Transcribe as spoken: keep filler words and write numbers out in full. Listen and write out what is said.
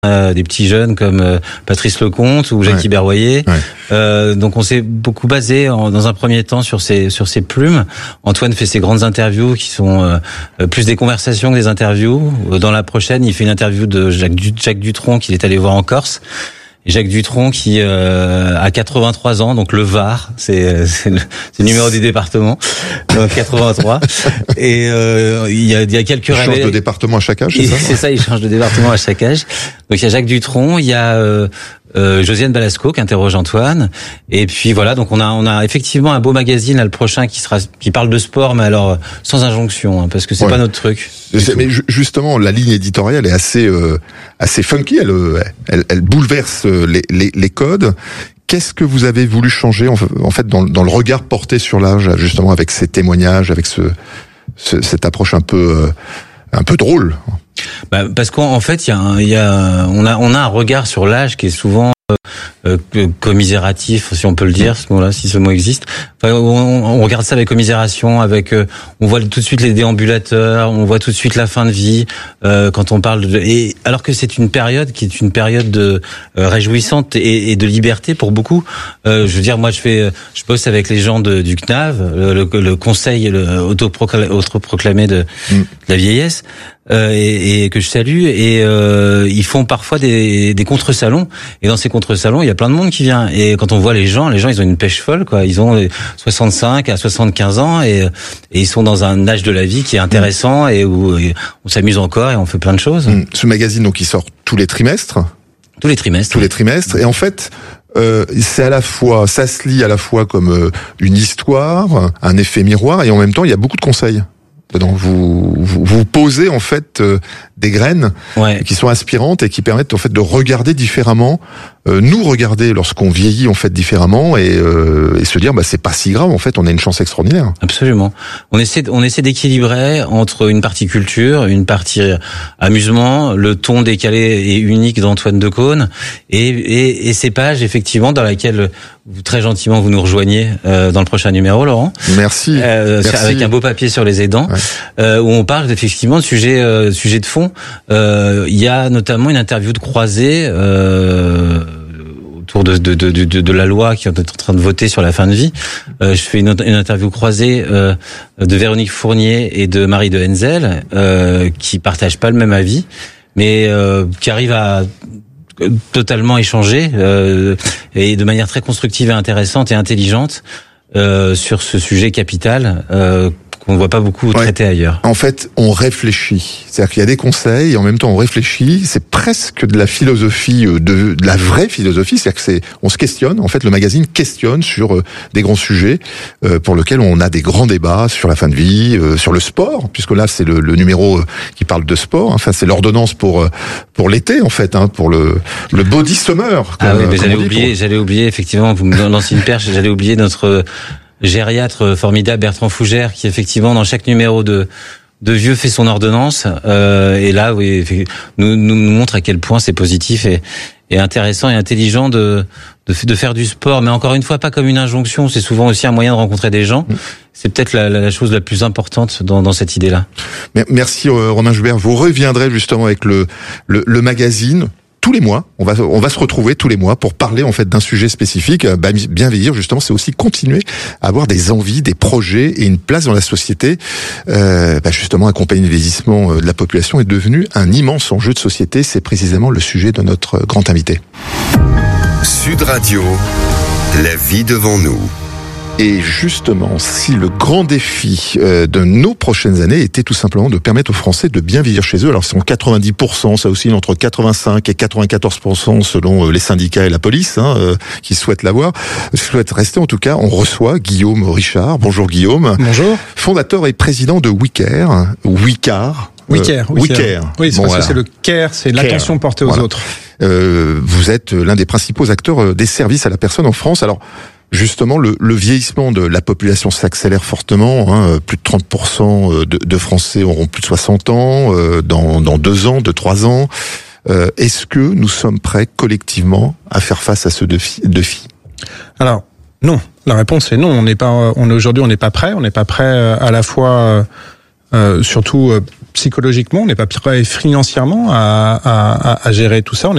Euh, des petits jeunes comme euh, Patrice Lecomte ou Jackie ouais. Berroyer. Ouais. Euh, donc on s'est beaucoup basé en, dans un premier temps sur ces sur ces plumes. Antoine fait ses grandes interviews qui sont euh, plus des conversations que des interviews. Dans la prochaine, il fait une interview de Jacques, du, Jacques Dutronc qu'il est allé voir en Corse. Jacques Dutronc qui euh, a quatre-vingt-trois ans, donc le Var, c'est, c'est, le, c'est le numéro du département, donc quatre-vingt-trois. Et euh, il y a, il y a quelques il change de département à chaque âge, c'est ça ? C'est ça, il change de département à chaque âge. Donc il y a Jacques Dutronc, il y a euh, euh, Josiane Balasco qui interroge Antoine, et puis voilà. Donc on a on a effectivement un beau magazine là, le prochain qui sera qui parle de sport, mais alors sans injonction, hein, parce que c'est ouais. pas notre truc. Mais justement, la ligne éditoriale est assez euh, assez funky. Elle, elle elle bouleverse les les, les codes. Qu'est-ce que vous avez voulu changer en fait dans, dans le regard porté sur l'âge, justement avec ces témoignages, avec ce, ce cette approche un peu euh, un peu drôle? Bah, parce qu'en fait, il y a, un, il y a, on a, on a un regard sur l'âge qui est souvent euh, commisératif, si on peut le dire, ce mot-là, si ce mot existe. Enfin, on, on regarde ça avec commisération, avec, euh, on voit tout de suite les déambulateurs, on voit tout de suite la fin de vie euh, quand on parle de, et alors que c'est une période qui est une période de euh, réjouissante et, et de liberté pour beaucoup. Euh, je veux dire, moi, je fais, je bosse avec les gens de, du C N A V, le, le, le conseil le autoproclamé de, mmh. de la vieillesse. Euh, et, et que je salue, et euh, ils font parfois des, des contre-salons, et dans ces contre-salons il y a plein de monde qui vient, et quand on voit les gens, les gens ils ont une pêche folle, quoi. Ils ont soixante-cinq à soixante-quinze ans, et, et ils sont dans un âge de la vie qui est intéressant, et où et on s'amuse encore et on fait plein de choses. Ce magazine donc il sort tous les trimestres. Tous les trimestres. Tous les trimestres, et en fait euh, c'est à la fois, ça se lit à la fois comme euh, une histoire, un effet miroir, et en même temps il y a beaucoup de conseils. Donc vous, vous vous posez en fait euh, des graines ouais. qui sont inspirantes et qui permettent en fait de regarder différemment, euh, nous regarder lorsqu'on vieillit en fait différemment, et, euh, et se dire bah c'est pas si grave, en fait on a une chance extraordinaire. Absolument. On essaie on essaie d'équilibrer entre une partie culture, une partie amusement, le ton décalé et unique d'Antoine Decaune, et, et, et ces pages effectivement dans lesquelles vous très gentiment vous nous rejoignez euh, dans le prochain numéro, Laurent. Merci. Euh, Merci. Avec un beau papier sur les aidants, ouais. euh, où on parle effectivement de sujets euh, sujets de fond. Euh, il y a notamment une interview de Croisé euh, autour de, de, de, de, de la loi qui est en train de voter sur la fin de vie. Euh, je fais une, une interview croisée euh, de Véronique Fournier et de Marie de Henzel, euh, qui partagent pas le même avis, mais euh, qui arrivent à totalement échanger euh, et de manière très constructive et intéressante et intelligente euh, sur ce sujet capital euh, qu'on ne voit pas beaucoup ouais. traité ailleurs. En fait, on réfléchit. C'est-à-dire qu'il y a des conseils et en même temps on réfléchit. C'est presque de la philosophie, de, de la vraie philosophie. C'est-à-dire que c'est, on se questionne. En fait, le magazine questionne sur euh, des grands sujets euh, pour lesquels on a des grands débats sur la fin de vie, euh, sur le sport, puisque là c'est le, le numéro euh, qui parle de sport. Enfin, c'est l'ordonnance pour euh, pour l'été en fait, hein, pour le le body summer. Ah oui, mais j'allais oublier, pour... j'allais oublier effectivement. Vous me lancez une perche. J'allais oublier notre gériatre formidable Bertrand Fougère, qui effectivement dans chaque numéro de de Vieux fait son ordonnance, euh, et là oui, nous, nous nous montre à quel point c'est positif et, et intéressant et intelligent de, de de faire du sport, mais encore une fois pas comme une injonction, c'est souvent aussi un moyen de rencontrer des gens. C'est peut-être la, la chose la plus importante dans, dans cette idée-là. Merci euh, Romain Joubert. Vous reviendrez justement avec le le, le magazine. Tous les mois, on va on va se retrouver tous les mois pour parler en fait d'un sujet spécifique. Bah, bien vieillir, justement, c'est aussi continuer à avoir des envies, des projets et une place dans la société. Euh, bah, justement, accompagner le vieillissement de la population est devenu un immense enjeu de société. C'est précisément le sujet de notre grand invité. Sud Radio, la vie devant nous. Et justement, si le grand défi euh, de nos prochaines années était tout simplement de permettre aux Français de bien vieillir chez eux, alors c'est en quatre-vingt-dix pour cent, ça oscille entre quatre-vingt-cinq et quatre-vingt-quatorze pour cent selon euh, les syndicats et la police, hein, euh, qui souhaitent l'avoir, souhaitent rester en tout cas, on reçoit Guillaume Richard. Bonjour Guillaume. Bonjour. Fondateur et président de WeCare, ou WeCare. WeCare, euh, WeCare. Oui, c'est bon, parce voilà. que c'est le care, c'est Care. l'attention portée aux Voilà. autres. Euh, vous êtes l'un des principaux acteurs des services à la personne en France. Alors, justement, le, le vieillissement de la population s'accélère fortement. Hein, plus de trente pour cent de, de Français auront plus de soixante ans euh, dans, dans deux ans, deux, trois ans. Euh, est-ce que nous sommes prêts collectivement à faire face à ce défi, défi ? Alors, non. La réponse est non. On n'est pas, on est aujourd'hui, on n'est pas prêt. On n'est pas prêt à la fois, euh, surtout euh, psychologiquement, on n'est pas prêt financièrement à, à, à gérer tout ça. On